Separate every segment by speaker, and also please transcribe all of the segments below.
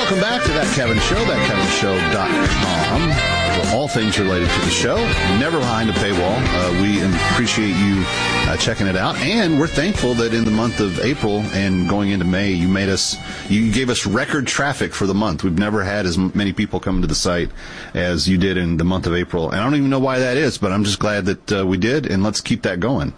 Speaker 1: Welcome back to That Kevin Show, thatkevinshow.com. For all things related to the show, never behind a paywall. We appreciate you checking it out, and we're thankful that in the month of April and going into May, you gave us record traffic for the month. We've never had as many people come to the site as you did in the month of April, and I don't even know why that is, but I'm just glad that we did, and let's keep that going.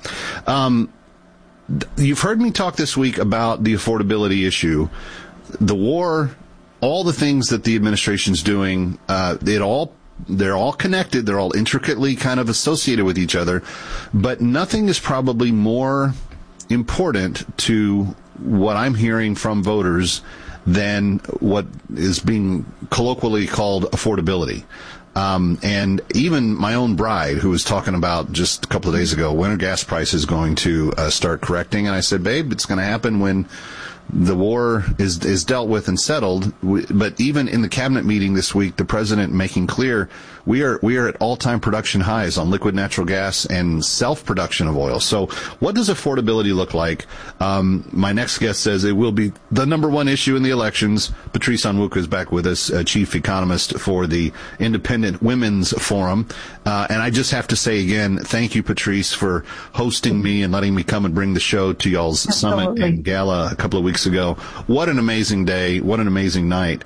Speaker 1: You've heard me talk this week about the affordability issue, the war, all the things that the administration's doing. They're all connected. They're all intricately kind of associated with each other, but nothing is probably more important to what I'm hearing from voters than what is being colloquially called affordability. And even my own bride, who was talking about just a couple of days ago, when are gas prices going to start correcting? And I said, babe, it's going to happen when the war is dealt with and settled. But even in the cabinet meeting this week, the president making clear we are at all-time production highs on liquid natural gas and self-production of oil. So what does affordability look like? My next guest says it will be the number one issue in the elections. Patrice Onwuka is back with us, chief economist for the Independent Women's Forum. And I just have to say again, thank you, Patrice, for hosting me and letting me come and bring the show to y'all's summit and gala a couple of weeks ago. What an amazing day. What an amazing night.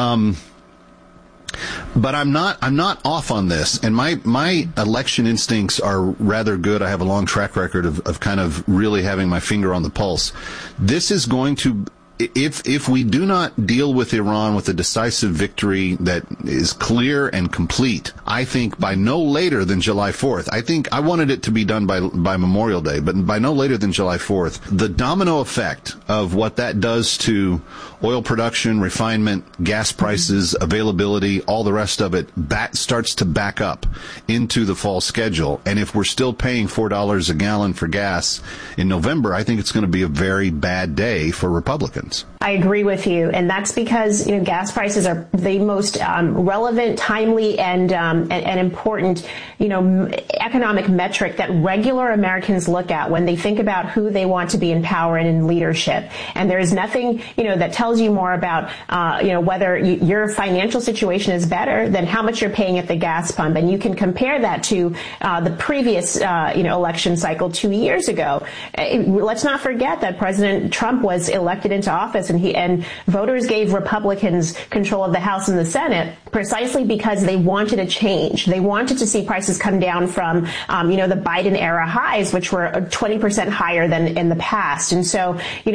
Speaker 1: But I'm not off on this, and my election instincts are rather good. I have a long track record of kind of really having my finger on the pulse. This is going to, if we do not deal with Iran with a decisive victory that is clear and complete, I think by no later than July 4th, I wanted it to be done by Memorial Day, but by no later than July 4th, the domino effect of what that does to oil production, refinement, gas prices, availability, all the rest of it, starts to back up into the fall schedule. And if we're still paying $4 a gallon for gas in November, I think it's going to be a very bad day for Republicans.
Speaker 2: I agree with you, and that's because gas prices are the most relevant, timely, and important economic metric that regular Americans look at when they think about who they want to be in power and in leadership. And there is nothing that tells you more about whether your financial situation is better than how much you're paying at the gas pump. And you can compare that to the previous election cycle 2 years ago. Let's not forget that President Trump was elected into office, and voters gave Republicans control of the House and the Senate precisely because they wanted a change. They wanted to see prices come down from the Biden era highs, which were 20% higher than in the past. And so in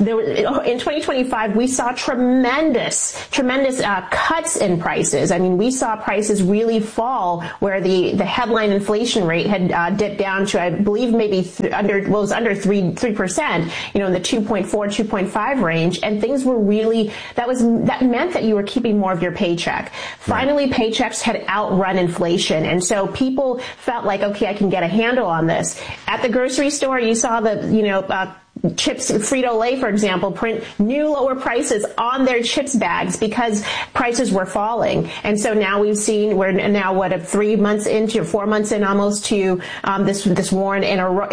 Speaker 2: 2025 we saw tremendous cuts in prices. I mean, we saw prices really fall where the headline inflation rate had dipped down to, I believe, maybe under 3%, in the 2.5 range, and things were really, that meant that you were keeping more of your paycheck. Finally, paychecks had outrun inflation, and so people felt like, okay, I can get a handle on this. At the grocery store, you saw the chips, Frito-Lay, for example, print new lower prices on their chips bags because prices were falling. And so now we've seen, we're now 4 months in almost to this war with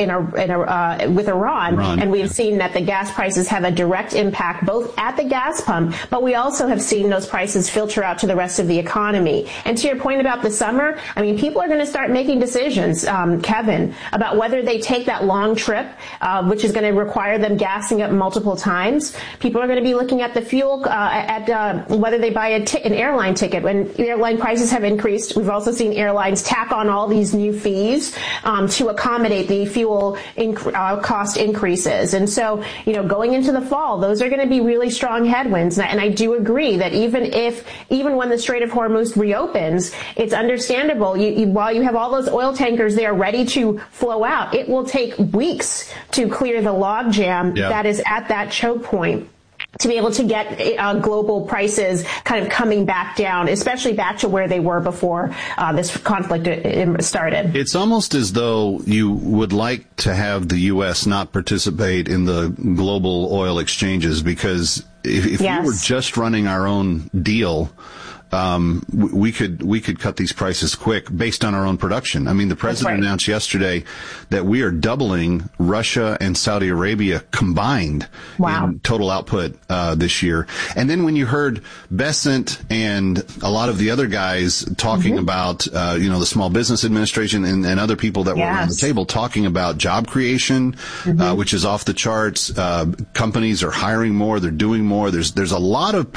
Speaker 2: Iran, and we've seen that the gas prices have a direct impact both at the gas pump, but we also have seen those prices filter out to the rest of the economy. And to your point about the summer, I mean, people are going to start making decisions, Kevin, about whether they take that long trip, which is going to require them gassing up multiple times. People are going to be looking at the fuel, whether they buy an airline ticket. When airline prices have increased, we've also seen airlines tack on all these new fees to accommodate the fuel cost increases. And so, going into the fall, those are going to be really strong headwinds. And I do agree that even when the Strait of Hormuz reopens, it's understandable. While you have all those oil tankers there ready to flow out, it will take weeks to clear the logjam that is at that choke point, to be able to get global prices kind of coming back down, especially back to where they were before this conflict started. It's
Speaker 1: almost as though you would like to have the U.S. not participate in the global oil exchanges, because if we were just running our own deal, we could cut these prices quick based on our own production. I mean, the president announced yesterday that we are doubling Russia and Saudi Arabia combined in total output this year. And then when you heard Bessent and a lot of the other guys talking about, the Small Business Administration and other people that were around the table talking about job creation, which is off the charts. Companies are hiring more. They're doing more. There's a lot of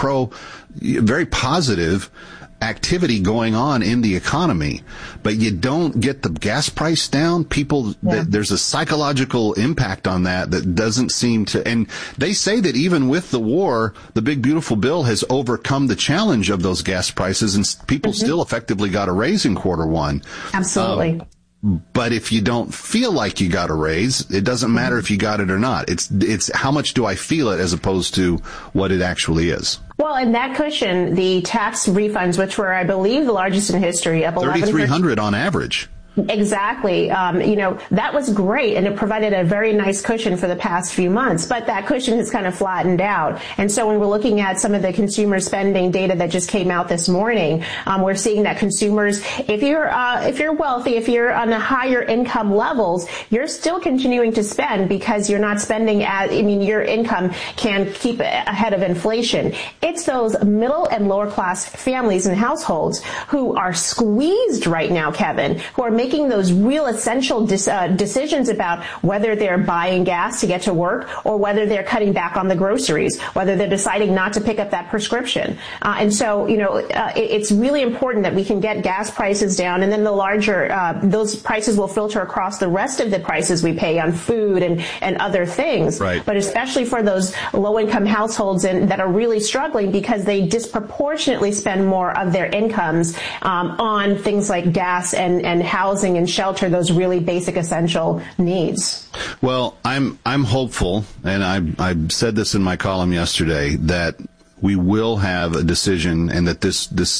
Speaker 1: very positive activity going on in the economy, but you don't get the gas price down. There's a psychological impact on that doesn't seem to, and they say that even with the war, the big beautiful bill has overcome the challenge of those gas prices, and people still effectively got a raise in Q1.
Speaker 2: Absolutely.
Speaker 1: But if you don't feel like you got a raise, it doesn't matter if you got it or not. It's how much do I feel it as opposed to what it actually is.
Speaker 2: Well, in that cushion, the tax refunds, which were, I believe, the largest in history, up
Speaker 1: 3,300 on average.
Speaker 2: Exactly. That was great, and it provided a very nice cushion for the past few months, but that cushion has kind of flattened out. And so when we're looking at some of the consumer spending data that just came out this morning, we're seeing that consumers, if you're wealthy, if you're on the higher income levels, you're still continuing to spend because you're not spending your income can keep ahead of inflation. It's those middle and lower class families and households who are squeezed right now, Kevin, who are making those real essential decisions about whether they're buying gas to get to work or whether they're cutting back on the groceries, whether they're deciding not to pick up that prescription. And so, it's really important that we can get gas prices down, and then the larger, those prices will filter across the rest of the prices we pay on food and other things.
Speaker 1: Right.
Speaker 2: But especially for those low-income households that are really struggling because they disproportionately spend more of their incomes on things like gas and housing and shelter, those really basic essential needs.
Speaker 1: Well, I'm hopeful, and I said this in my column yesterday, that we will have a decision and that this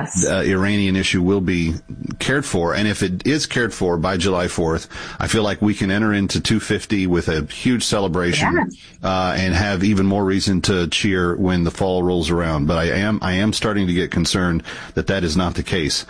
Speaker 1: Iranian issue will be cared for. And if it is cared for by July 4th, I feel like we can enter into 250 with a huge celebration and have even more reason to cheer when the fall rolls around. But I am starting to get concerned that is not the case.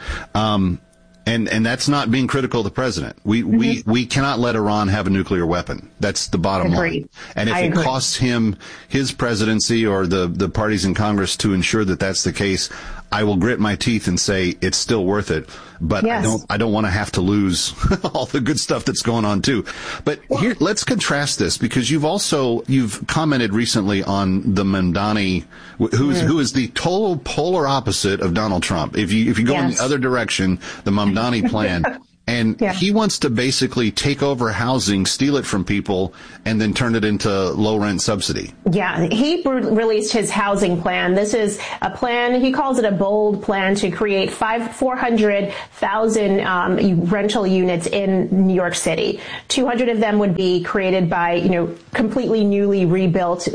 Speaker 1: And that's not being critical of the president. We cannot let Iran have a nuclear weapon. That's the bottom line. And if it costs him his presidency or the parties in Congress to ensure that that's the case, I will grit my teeth and say it's still worth it. But I don't want to have to lose all the good stuff that's going on too. But here, let's contrast this, because you've commented recently on the Mamdani, who is the total polar opposite of Donald Trump. If you go in the other direction, the Mamdani plan. And he wants to basically take over housing, steal it from people, and then turn it into low-rent subsidy. Yeah,
Speaker 2: he released his housing plan. This is a plan, he calls it a bold plan to create 400,000 rental units in New York City. 200 of them would be created by, completely newly built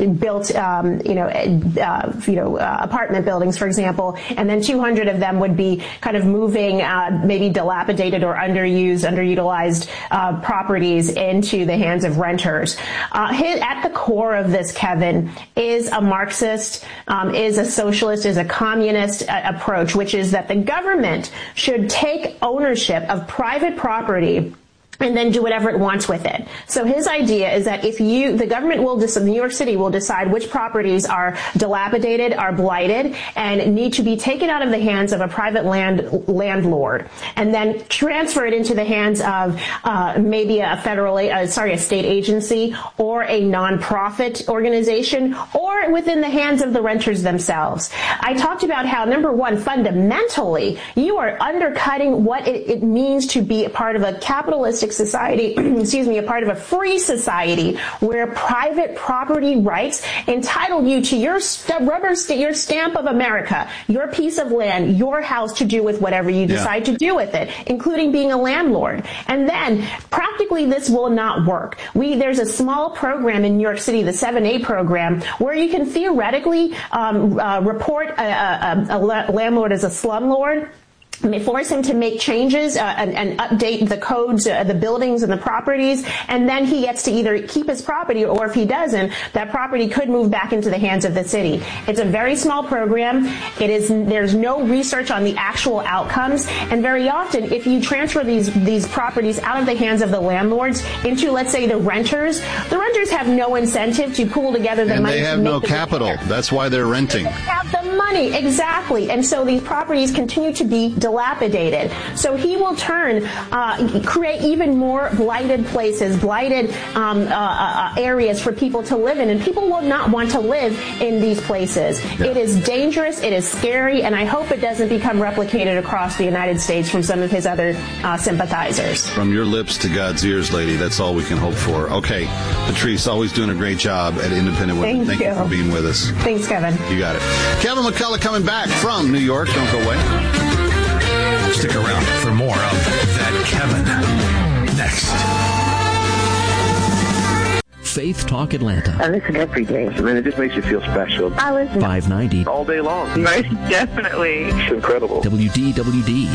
Speaker 2: apartment buildings, for example, and then 200 of them would be kind of moving maybe dilapidated or underutilized properties into the hands of renters. At the core of this, Kevin, is a Marxist, is a socialist, is a communist approach, which is that the government should take ownership of private property and then do whatever it wants with it. So his idea is that the government New York City will decide which properties are dilapidated, are blighted, and need to be taken out of the hands of a private landlord, and then transfer it into the hands of maybe a state agency or a nonprofit organization, or within the hands of the renters themselves. I talked about how, number one, fundamentally, you are undercutting what it means to be a part of a capitalistic society, a part of a free society where private property rights entitle you to your your stamp of America, your piece of land, your house to do with whatever you decide to do with it, including being a landlord. And then practically this will not work. There's a small program in New York City, the 7A program, where you can theoretically report a landlord as a slumlord. force him to make changes and update the codes, the buildings and the properties, and then he gets to either keep his property, or if he doesn't, that property could move back into the hands of the city. It's a very small program. There's no research on the actual outcomes, and very often if you transfer these properties out of the hands of the landlords into, let's say, the renters have no incentive to pool together the money.
Speaker 1: And they have no capital. That's why they're renting.
Speaker 2: They have the money, exactly. And so these properties continue to be dilapidated. So he will create even more blighted places, blighted areas for people to live in, and people will not want to live in these places. Yeah. It is dangerous, it is scary, and I hope it doesn't become replicated across the United States from some of his other sympathizers.
Speaker 1: From your lips to God's ears, lady, that's all we can hope for. Okay, Patrice, always doing a great job at Independent Women. Thank you for being with us.
Speaker 2: Thanks, Kevin.
Speaker 1: You got it. Kevin McCullough coming back from New York. Don't go away.
Speaker 3: Stick around for more of That Kevin next. Faith Talk Atlanta.
Speaker 4: I listen every day.
Speaker 5: I mean, it just makes you feel special.
Speaker 4: I listen
Speaker 3: 590
Speaker 5: all day long.
Speaker 4: Most definitely.
Speaker 5: It's incredible.
Speaker 3: WDWD.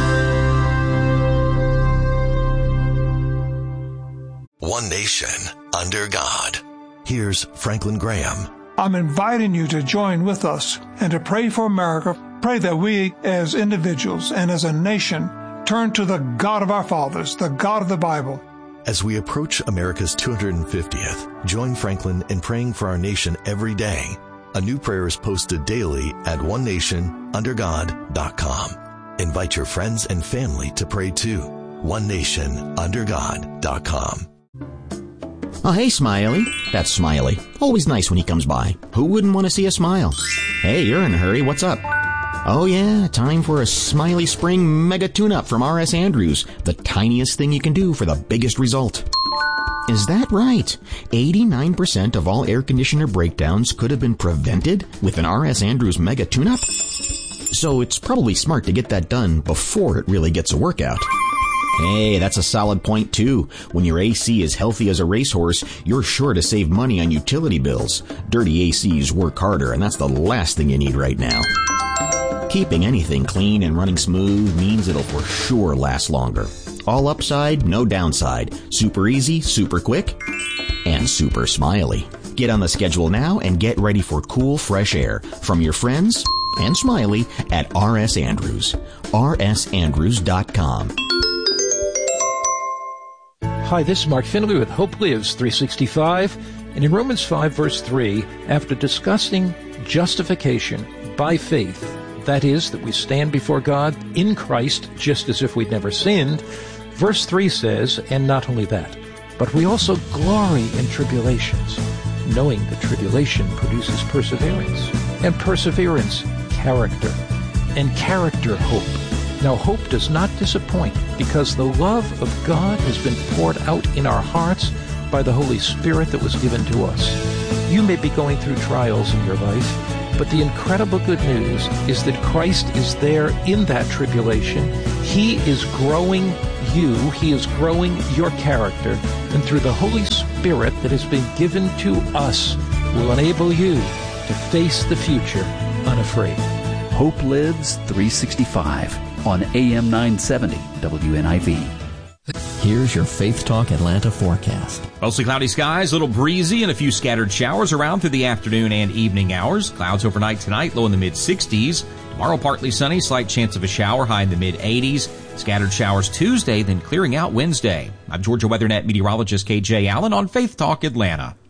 Speaker 6: One nation under God. Here's Franklin Graham.
Speaker 7: I'm inviting you to join with us and to pray for America. Pray that we as individuals and as a nation turn to the God of our fathers, the God of the Bible.
Speaker 6: As we approach America's 250th, join Franklin in praying for our nation every day. A new prayer is posted daily at onenationundergod.com. Invite your friends and family to pray too. onenationundergod.com.
Speaker 8: Oh, hey, Smiley. That's Smiley. Always nice when he comes by. Who wouldn't want to see a smile? Hey, you're in a hurry. What's up? Oh, yeah, time for a Smiley Spring Mega Tune-Up from R.S. Andrews, the tiniest thing you can do for the biggest result. Is that right? 89% of all air conditioner breakdowns could have been prevented with an R.S. Andrews Mega Tune-Up? So it's probably smart to get that done before it really gets a workout. Hey, that's a solid point, too. When your AC is healthy as a racehorse, you're sure to save money on utility bills. Dirty ACs work harder, and that's the last thing you need right now. Keeping anything clean and running smooth means it'll for sure last longer. All upside, no downside. Super easy, super quick, and super smiley. Get on the schedule now and get ready for cool, fresh air from your friends and Smiley at R.S. Andrews. rsandrews.com.
Speaker 9: Hi, this is Mark Finley with Hope Lives 365. And in Romans 5, verse 3, after discussing justification by faith, that is, that we stand before God in Christ just as if we'd never sinned, verse 3 says, and not only that, but we also glory in tribulations, knowing that tribulation produces perseverance, and perseverance, character, and character, hope. Now, hope does not disappoint because the love of God has been poured out in our hearts by the Holy Spirit that was given to us. You may be going through trials in your life, but the incredible good news is that Christ is there in that tribulation. He is growing you. He is growing your character. And through the Holy Spirit that has been given to us will enable you to face the future unafraid.
Speaker 10: Hope Lives 365 on AM 970 WNIV.
Speaker 3: Here's your Faith Talk Atlanta forecast.
Speaker 11: Mostly cloudy skies, a little breezy, and a few scattered showers around through the afternoon and evening hours. Clouds overnight tonight, low in the mid-60s. Tomorrow, partly sunny, slight chance of a shower, high in the mid-80s. Scattered showers Tuesday, then clearing out Wednesday. I'm Georgia WeatherNet meteorologist KJ Allen on Faith Talk Atlanta.